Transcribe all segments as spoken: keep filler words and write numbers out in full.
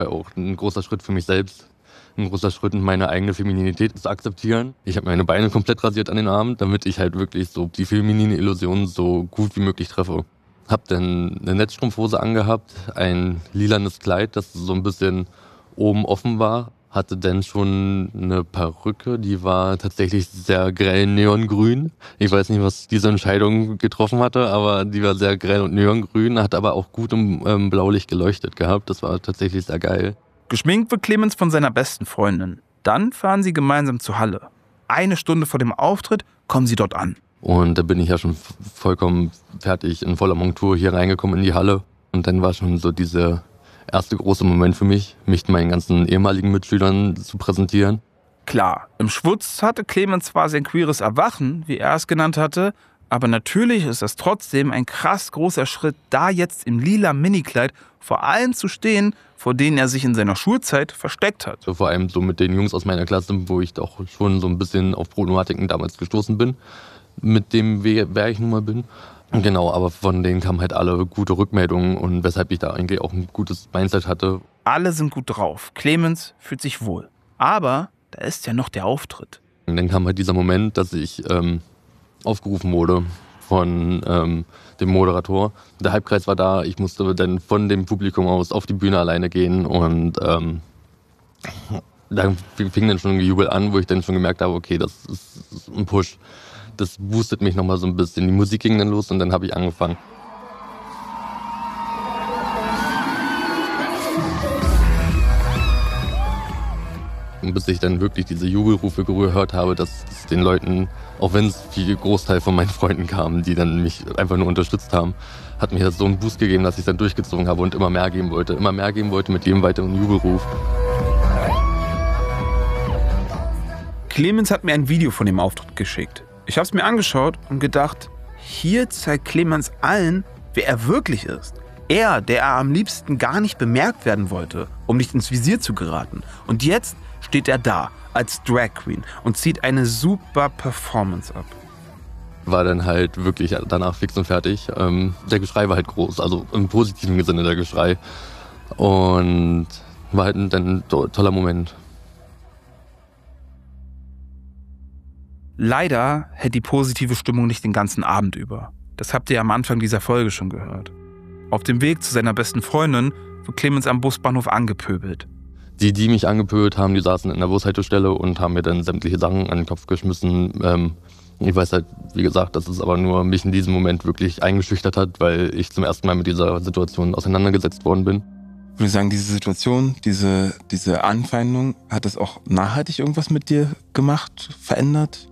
Auch ein großer Schritt für mich selbst, ein großer Schritt in meine eigene Femininität zu akzeptieren. Ich habe meine Beine komplett rasiert an den Armen, damit ich halt wirklich so die feminine Illusion so gut wie möglich treffe. Hab dann eine Netzstrumpfhose angehabt, ein lilanes Kleid, das so ein bisschen oben offen war. Hatte dann schon eine Perücke, die war tatsächlich sehr grell neongrün. Ich weiß nicht, was diese Entscheidung getroffen hatte, aber die war sehr grell und neongrün, hat aber auch gut im ähm, Blaulicht geleuchtet gehabt. Das war tatsächlich sehr geil. Geschminkt wird Clemens von seiner besten Freundin. Dann fahren sie gemeinsam zur Halle. Eine Stunde vor dem Auftritt kommen sie dort an. Und da bin ich ja schon vollkommen fertig in voller Montur hier reingekommen in die Halle. Und dann war schon so diese erste große Moment für mich, mich meinen ganzen ehemaligen Mitschülern zu präsentieren. Klar, im Schwutz hatte Clemens zwar sein queeres Erwachen, wie er es genannt hatte, aber natürlich ist das trotzdem ein krass großer Schritt, da jetzt im lila Minikleid vor allen zu stehen, vor denen er sich in seiner Schulzeit versteckt hat. Vor allem so mit den Jungs aus meiner Klasse, wo ich doch schon so ein bisschen auf Problematiken damals gestoßen bin, mit dem, wer ich nun mal bin. Genau, aber von denen kamen halt alle gute Rückmeldungen und weshalb ich da eigentlich auch ein gutes Mindset hatte. Alle sind gut drauf. Clemens fühlt sich wohl. Aber da ist ja noch der Auftritt. Und dann kam halt dieser Moment, dass ich ähm, aufgerufen wurde von ähm, dem Moderator. Der Halbkreis war da, ich musste dann von dem Publikum aus auf die Bühne alleine gehen und ähm, da fing dann schon ein Gejubel an, wo ich dann schon gemerkt habe, okay, das ist ein Push. Das boostet mich nochmal so ein bisschen. Die Musik ging dann los und dann habe ich angefangen. Und bis ich dann wirklich diese Jubelrufe gehört habe, dass es den Leuten, auch wenn es viel Großteil von meinen Freunden kamen, die dann mich einfach nur unterstützt haben, hat mir das so einen Boost gegeben, dass ich es dann durchgezogen habe und immer mehr geben wollte. Immer mehr geben wollte mit jedem weiteren Jubelruf. Clemens hat mir ein Video von dem Auftritt geschickt. Ich habe es mir angeschaut und gedacht, hier zeigt Clemens allen, wer er wirklich ist. Er, der er am liebsten gar nicht bemerkt werden wollte, um nicht ins Visier zu geraten. Und jetzt steht er da als Drag Queen und zieht eine super Performance ab. War dann halt wirklich danach fix und fertig. Ähm, der Geschrei war halt groß, also im positiven Sinne der Geschrei. Und war halt ein, ein toller Moment. Leider hält die positive Stimmung nicht den ganzen Abend über. Das habt ihr am Anfang dieser Folge schon gehört. Auf dem Weg zu seiner besten Freundin wird Clemens am Busbahnhof angepöbelt. Die, die mich angepöbelt haben, die saßen in der Bushaltestelle und haben mir dann sämtliche Sachen an den Kopf geschmissen. Ähm, ich weiß halt, wie gesagt, dass es aber nur mich in diesem Moment wirklich eingeschüchtert hat, weil ich zum ersten Mal mit dieser Situation auseinandergesetzt worden bin. Ich würde sagen, diese Situation, diese, diese Anfeindung, hat das auch nachhaltig irgendwas mit dir gemacht, verändert?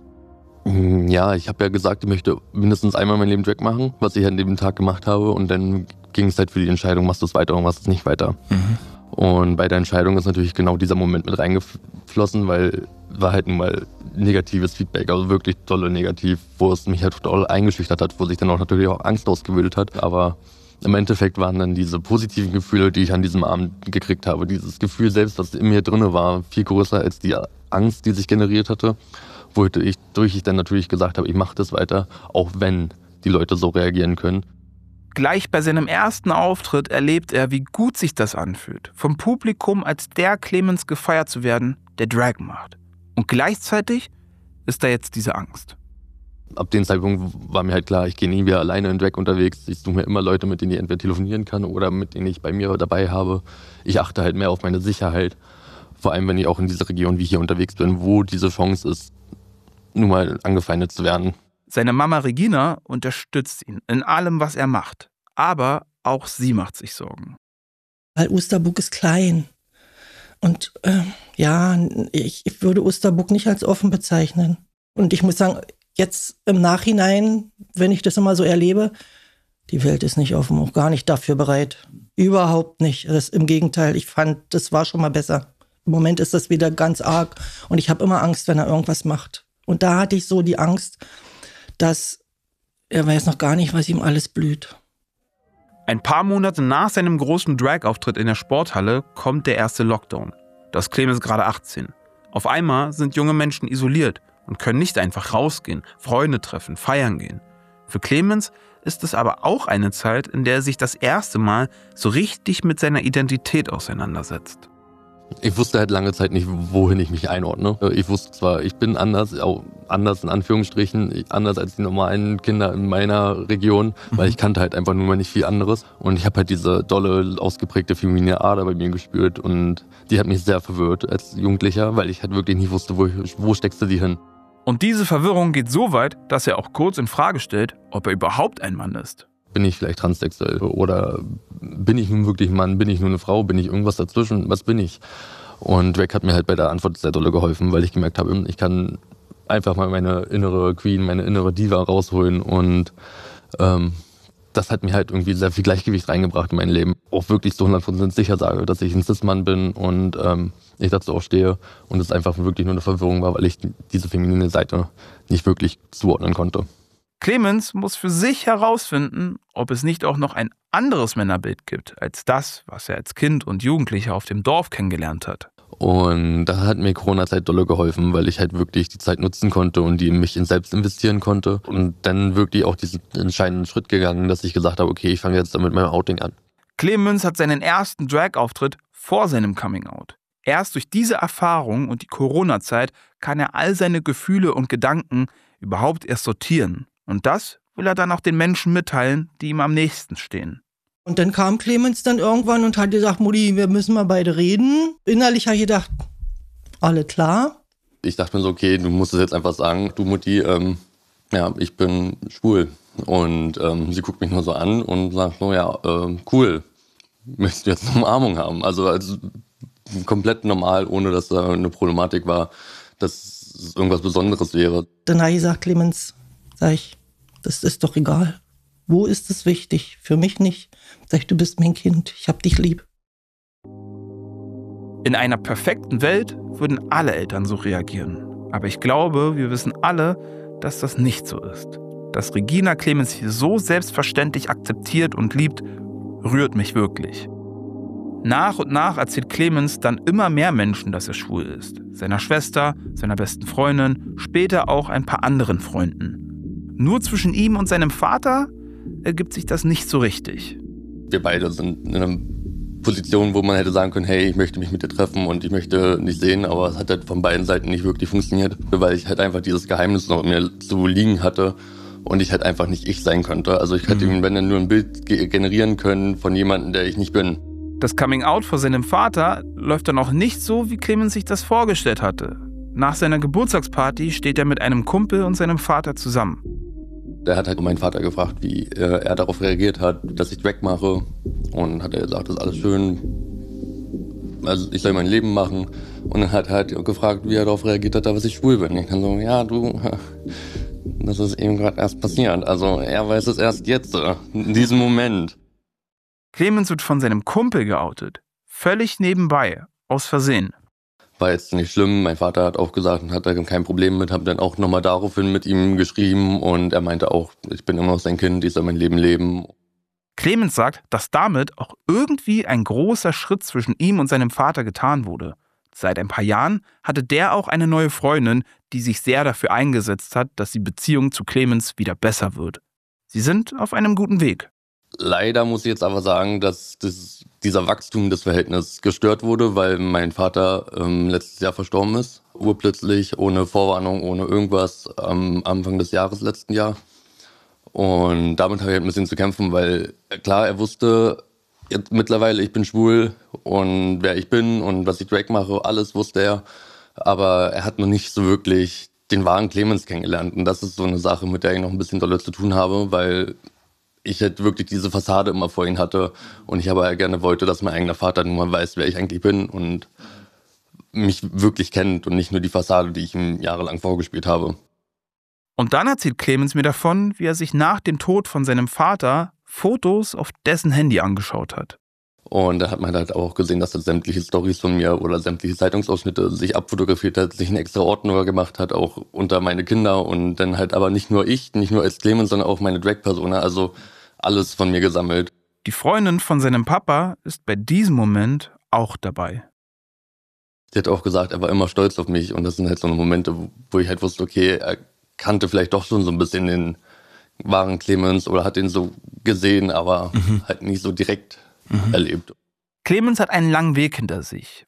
Ja, ich habe ja gesagt, ich möchte mindestens einmal mein Leben Drag machen, was ich an dem Tag gemacht habe. Und dann ging es halt für die Entscheidung, machst du es weiter oder machst du es nicht weiter. Mhm. Und bei der Entscheidung ist natürlich genau dieser Moment mit reingeflossen, weil war halt nun mal negatives Feedback, also wirklich tolle negativ, wo es mich halt total eingeschüchtert hat, wo sich dann auch natürlich auch Angst ausgebildet hat. Aber im Endeffekt waren dann diese positiven Gefühle, die ich an diesem Abend gekriegt habe. Dieses Gefühl selbst, was in mir drin war, viel größer als die Angst, die sich generiert hatte. Wodurch ich, durch ich dann natürlich gesagt habe, ich mache das weiter, auch wenn die Leute so reagieren können. Gleich bei seinem ersten Auftritt erlebt er, wie gut sich das anfühlt, vom Publikum als der Clemens gefeiert zu werden, der Drag macht. Und gleichzeitig ist da jetzt diese Angst. Ab dem Zeitpunkt war mir halt klar, ich gehe nie wieder alleine in Drag unterwegs. Ich suche mir immer Leute, mit denen ich entweder telefonieren kann oder mit denen ich bei mir dabei habe. Ich achte halt mehr auf meine Sicherheit. Vor allem, wenn ich auch in dieser Region wie hier unterwegs bin, wo diese Chance ist, nun mal angefeindet zu werden. Seine Mama Regina unterstützt ihn in allem, was er macht. Aber auch sie macht sich Sorgen. Weil Osterburg ist klein. Und äh, ja, ich, ich würde Osterburg nicht als offen bezeichnen. Und ich muss sagen, jetzt im Nachhinein, wenn ich das immer so erlebe, die Welt ist nicht offen, auch gar nicht dafür bereit. Überhaupt nicht. Das, im Gegenteil, ich fand, das war schon mal besser. Im Moment ist das wieder ganz arg. Und ich habe immer Angst, wenn er irgendwas macht. Und da hatte ich so die Angst, dass er weiß noch gar nicht, was ihm alles blüht. Ein paar Monate nach seinem großen Drag-Auftritt in der Sporthalle kommt der erste Lockdown. Da ist Clemens gerade achtzehn. Auf einmal sind junge Menschen isoliert und können nicht einfach rausgehen, Freunde treffen, feiern gehen. Für Clemens ist es aber auch eine Zeit, in der er sich das erste Mal so richtig mit seiner Identität auseinandersetzt. Ich wusste halt lange Zeit nicht, wohin ich mich einordne. Ich wusste zwar, ich bin anders, auch anders in Anführungsstrichen, anders als die normalen Kinder in meiner Region, mhm. weil ich kannte halt einfach nur mal nicht viel anderes. Und ich habe halt diese dolle, ausgeprägte feminine Ader bei mir gespürt und die hat mich sehr verwirrt als Jugendlicher, weil ich halt wirklich nicht wusste, wo, ich, wo steckst du die hin. Und diese Verwirrung geht so weit, dass er auch kurz in Frage stellt, ob er überhaupt ein Mann ist. Bin ich vielleicht transsexuell oder bin ich nun wirklich ein Mann, bin ich nur eine Frau, bin ich irgendwas dazwischen, was bin ich? Und Drag hat mir halt bei der Antwort sehr dolle geholfen, weil ich gemerkt habe, ich kann einfach mal meine innere Queen, meine innere Diva rausholen und ähm, das hat mir halt irgendwie sehr viel Gleichgewicht reingebracht in mein Leben. Auch wirklich zu hundert Prozent sicher sage, dass ich ein Cis-Mann bin und ähm, ich dazu auch stehe und es einfach wirklich nur eine Verwirrung war, weil ich diese feminine Seite nicht wirklich zuordnen konnte. Clemens muss für sich herausfinden, ob es nicht auch noch ein anderes Männerbild gibt, als das, was er als Kind und Jugendlicher auf dem Dorf kennengelernt hat. Und da hat mir Corona-Zeit dolle geholfen, weil ich halt wirklich die Zeit nutzen konnte und die in mich selbst investieren konnte. Und dann wirklich auch diesen entscheidenden Schritt gegangen, dass ich gesagt habe, okay, ich fange jetzt damit meinem Outing an. Clemens hat seinen ersten Drag-Auftritt vor seinem Coming-out. Erst durch diese Erfahrung und die Corona-Zeit kann er all seine Gefühle und Gedanken überhaupt erst sortieren. Und das will er dann auch den Menschen mitteilen, die ihm am nächsten stehen. Und dann kam Clemens dann irgendwann und hat gesagt, Mutti, wir müssen mal beide reden. Innerlich habe ich gedacht, alle klar. Ich dachte mir so, okay, du musst es jetzt einfach sagen, du Mutti, ähm, ja, ich bin schwul. Und ähm, sie guckt mich nur so an und sagt so, ja, äh, cool, möchtest du jetzt eine Umarmung haben? Also, also komplett normal, ohne dass da eine Problematik war, dass es irgendwas Besonderes wäre. Dann habe ich gesagt, Clemens, sag ich, das ist doch egal. Wo ist es wichtig? Für mich nicht. Sag ich, du bist mein Kind, ich hab dich lieb. In einer perfekten Welt würden alle Eltern so reagieren. Aber ich glaube, wir wissen alle, dass das nicht so ist. Dass Regina Clemens hier so selbstverständlich akzeptiert und liebt, rührt mich wirklich. Nach und nach erzählt Clemens dann immer mehr Menschen, dass er schwul ist. Seiner Schwester, seiner besten Freundin, später auch ein paar anderen Freunden. Nur zwischen ihm und seinem Vater ergibt sich das nicht so richtig. Wir beide sind in einer Position, wo man hätte sagen können, hey, ich möchte mich mit dir treffen und ich möchte nicht sehen, aber es hat halt von beiden Seiten nicht wirklich funktioniert, weil ich halt einfach dieses Geheimnis noch in mir zu liegen hatte und ich halt einfach nicht ich sein konnte. Also ich hätte mhm. wenn dann nur ein Bild ge- generieren können von jemandem, der ich nicht bin. Das Coming-out vor seinem Vater läuft dann auch nicht so, wie Clemens sich das vorgestellt hatte. Nach seiner Geburtstagsparty steht er mit einem Kumpel und seinem Vater zusammen. Der hat halt meinen Vater gefragt, wie äh, er darauf reagiert hat, dass ich Drag mache. Und hat er gesagt, das ist alles schön. Also ich soll mein Leben machen. Und dann hat er halt gefragt, wie er darauf reagiert hat, dass ich schwul bin. Ich dann so, ja, du, das ist eben gerade erst passiert. Also er weiß es erst jetzt, in diesem Moment. Clemens wird von seinem Kumpel geoutet. Völlig nebenbei, aus Versehen. War jetzt nicht schlimm. Mein Vater hat auch gesagt und hat da kein Problem mit. Hab dann auch nochmal daraufhin mit ihm geschrieben und er meinte auch, ich bin immer noch sein Kind, ich soll mein Leben leben. Clemens sagt, dass damit auch irgendwie ein großer Schritt zwischen ihm und seinem Vater getan wurde. Seit ein paar Jahren hatte der auch eine neue Freundin, die sich sehr dafür eingesetzt hat, dass die Beziehung zu Clemens wieder besser wird. Sie sind auf einem guten Weg. Leider muss ich jetzt aber sagen, dass das, dieser Wachstum des Verhältnisses gestört wurde, weil mein Vater ähm, letztes Jahr verstorben ist. Urplötzlich, ohne Vorwarnung, ohne irgendwas, am Anfang des Jahres letzten Jahr. Und damit habe ich halt ein bisschen zu kämpfen, weil klar, er wusste jetzt mittlerweile, ich bin schwul und wer ich bin und was ich Drag mache, alles wusste er. Aber er hat noch nicht so wirklich den wahren Clemens kennengelernt. Und das ist so eine Sache, mit der ich noch ein bisschen dolle zu tun habe, weil ich halt wirklich diese Fassade immer vor ihm hatte und ich aber gerne wollte, dass mein eigener Vater nun mal weiß, wer ich eigentlich bin und mich wirklich kennt und nicht nur die Fassade, die ich ihm jahrelang vorgespielt habe. Und dann erzählt Clemens mir davon, wie er sich nach dem Tod von seinem Vater Fotos auf dessen Handy angeschaut hat. Und da hat man halt auch gesehen, dass er sämtliche Storys von mir oder sämtliche Zeitungsausschnitte sich abfotografiert hat, sich einen extra Ordner gemacht hat, auch unter meine Kinder und dann halt aber nicht nur ich, nicht nur als Clemens, sondern auch meine Drag-Persona, also alles von mir gesammelt. Die Freundin von seinem Papa ist bei diesem Moment auch dabei. Sie hat auch gesagt, er war immer stolz auf mich und das sind halt so eine Momente, wo ich halt wusste, okay, er kannte vielleicht doch schon so ein bisschen den, wahren Clemens oder hat ihn so gesehen, aber mhm. halt nicht so direkt mhm. erlebt. Clemens hat einen langen Weg hinter sich.